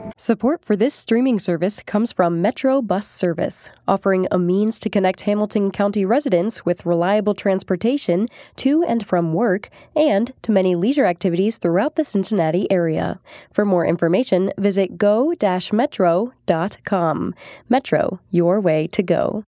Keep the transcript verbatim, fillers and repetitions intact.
Support for this streaming service comes from Metro Bus Service, offering a means to connect Hamilton County residents with reliable transportation to and from work and to many leisure activities throughout the Cincinnati area. For more information, visit go dash metro dot com. Metro, your way to go.